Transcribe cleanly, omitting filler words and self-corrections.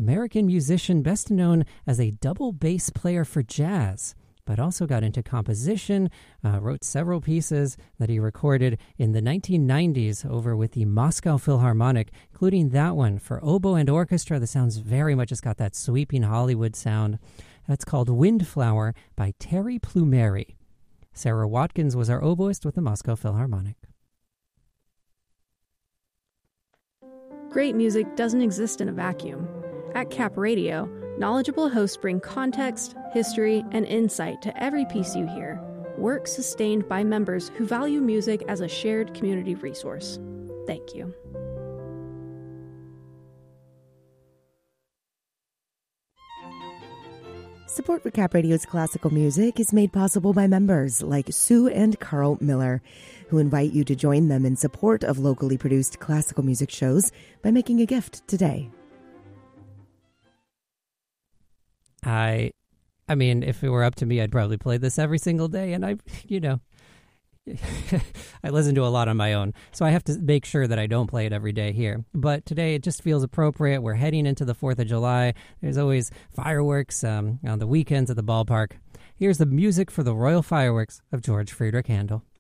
American musician best known as a double bass player for jazz, but also got into composition, wrote several pieces that he recorded in the 1990s over with the Moscow Philharmonic, including that one for oboe and orchestra that sounds very much, it's got that sweeping Hollywood sound. That's called Windflower by Terry Plumeri. Sarah Watkins was our oboist with the Moscow Philharmonic. Great music doesn't exist in a vacuum. At Cap Radio, knowledgeable hosts bring context, history, and insight to every piece you hear. Work sustained by members who value music as a shared community resource. Thank you. Support for Cap Radio's classical music is made possible by members like Sue and Carl Miller, who invite you to join them in support of locally produced classical music shows by making a gift today. I mean, if it were up to me, I'd probably play this every single day, and I listen to a lot on my own, so I have to make sure that I don't play it every day here. But today it just feels appropriate. We're heading into the 4th of July. There's always fireworks on the weekends at the ballpark. Here's the music for the Royal Fireworks of George Friedrich Handel.